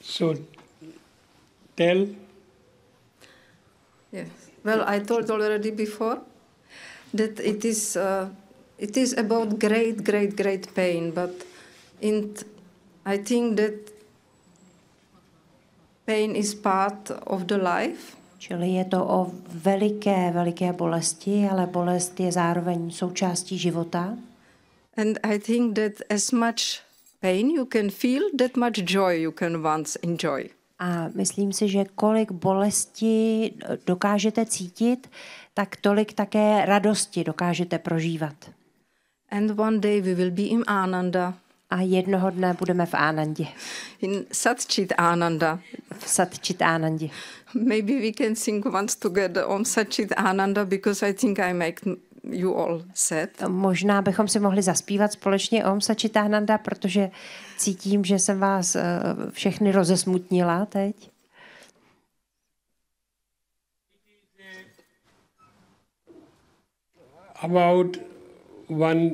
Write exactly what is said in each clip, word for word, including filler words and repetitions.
So tell. Yes. Well, I told already before that it is uh, it is about great, great, great pain, but in t- I think that pain is part of the life. Čili je to o veliké, veliké bolesti, ale bolest je zároveň součástí života. And I think that as much pain you can feel, that much joy you can once enjoy. A myslím si, že kolik bolesti dokážete cítit, tak tolik také radosti dokážete prožívat. And one day we will be in Ananda. A jednoho dne budeme v Anandě. In Satchit Ananda. V Satchit Anandě. Maybe we can sing once together Om Satchit Ananda, because I think I make you all sad. Možná bychom si mohli zaspívat společně Om Satchit Ananda, protože cítím, že jsem vás všechny rozesmutnila teď. About one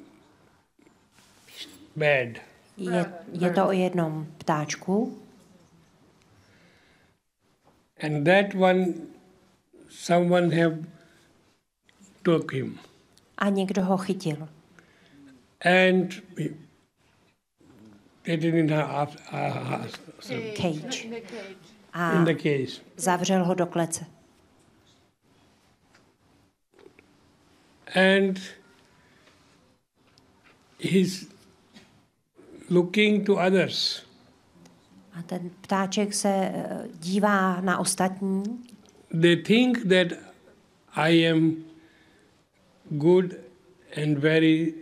bird. Je, je to o jednom ptáčku. And that one, someone have took him. A někdo ho chytil. And put it in a, a, a, a Cage. A in the cage. zavřel ho do klece. And he's looking to others. A ten ptáček se dívá na ostatní. They think that I am good and very,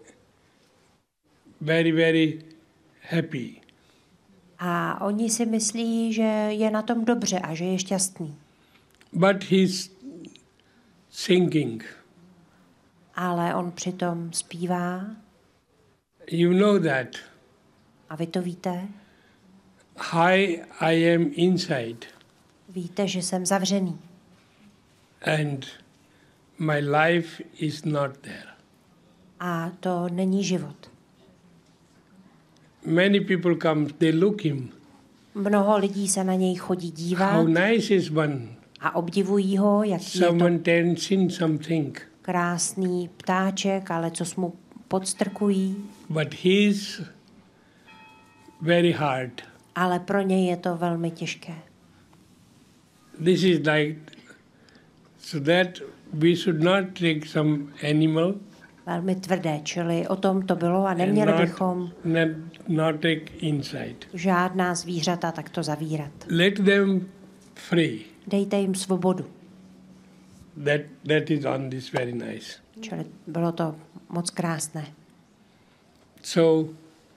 very, very happy. A oni si myslí, že je na tom dobře a že je šťastný. But he's singing. Ale on přitom zpívá. You know that. A vy to víte? Hi, I am inside. Víte, že jsem zavřený. And my life is not there. A to není život. Many people come, they look him. Mnoho lidí se na něj chodí dívat. How nice is one. A obdivují ho, jaký je Someone to turns in something. krásný ptáček, ale co mu podstrkují. But he's very hard. Ale pro něj je to velmi těžké. This is like, so that we should not take some animal. Velmi tvrdé, čili o tom to bylo a neměli not, bychom not, not take inside. žádná zvířata takto zavírat. Let them free. Dejte jim svobodu. That, that is on this very nice. Čili bylo to moc krásné. So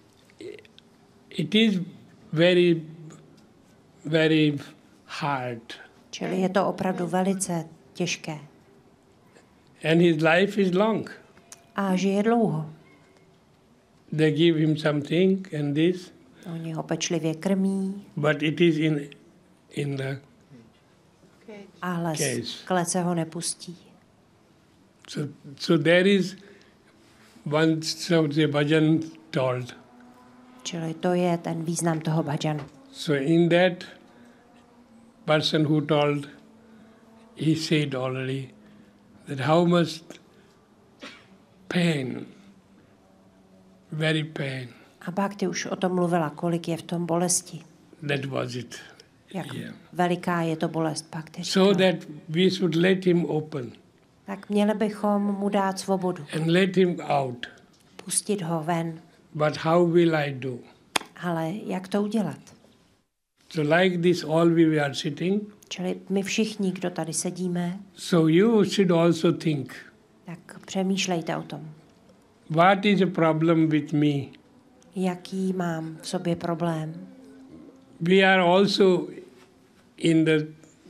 it is very, very hard. Čili je to opravdu velice těžké. And his life is long. A žije dlouho. They give him something and this. Oni ho pečlivě krmí. But it is in, in the ale z klece ho nepustí. So, so there is one, so the bhajan told. Čili to je ten význam toho bhajanu. So in that person who told, he said already that how much pain, very pain. A Bhakti už o tom mluvila, kolik je v tom bolesti. That was it. Jak Yeah. veliká je to bolest, Bhakti. So that we should let him open. Tak měli bychom mu dát svobodu. And let him out. Pustit ho ven. But how will I do? Ale jak to udělat? So like this all we are sitting. Čili my všichni, kdo tady sedíme, so you should also think. Tak přemýšlejte o tom. What is a problem with me? Jaký mám v sobě problém? We are also in the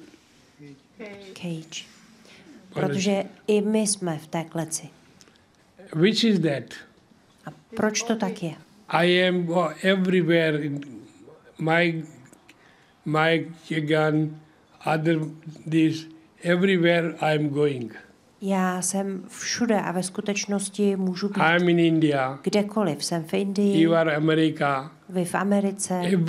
cage. Protože i my jsme v té kleci. Which is that? A proč to tak je? I am everywhere. My my gun, other this, everywhere I am going. Já jsem všude a ve skutečnosti můžu být. I am in India. Kdekoliv. Jsem v Indii. You are America. Vy v Americe.